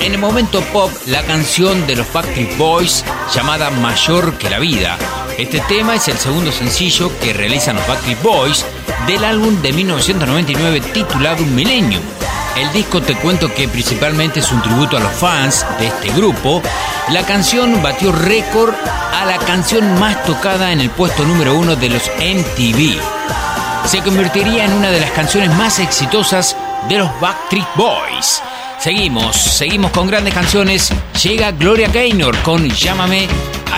En el momento pop, la canción de los Backstreet Boys llamada Mayor que la vida. Este tema es el segundo sencillo que realizan los Backstreet Boys del álbum de 1999 titulado Millennium. El disco, te cuento que principalmente es un tributo a los fans de este grupo. La canción batió récord a la canción más tocada en el puesto número 1 de los MTV. Se convertiría en una de las canciones más exitosas de los Backstreet Boys. Seguimos con grandes canciones. Llega Gloria Gaynor con Llámame